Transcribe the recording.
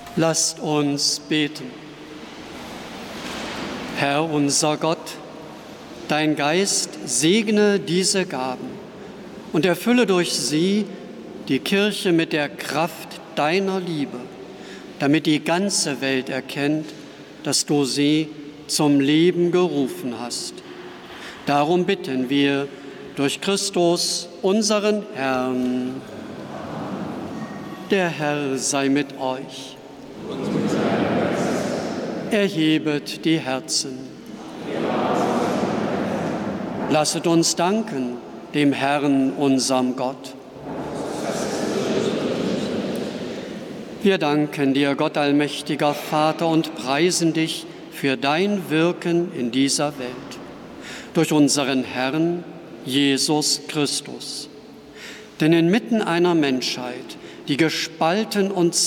Lasst uns beten. Herr unser Gott, dein Geist segne diese Gaben und erfülle durch sie die Kirche mit der Kraft deiner Liebe, damit die ganze Welt erkennt, dass du sie zum Leben gerufen hast. Darum bitten wir durch Christus, unseren Herrn. Der Herr sei mit euch. Erhebet die Herzen. Lasset uns danken dem Herrn, unserem Gott. Wir danken dir, Gott allmächtiger Vater, und preisen dich für dein Wirken in dieser Welt. Durch unseren Herrn, Jesus Christus. Denn inmitten einer Menschheit, die gespalten und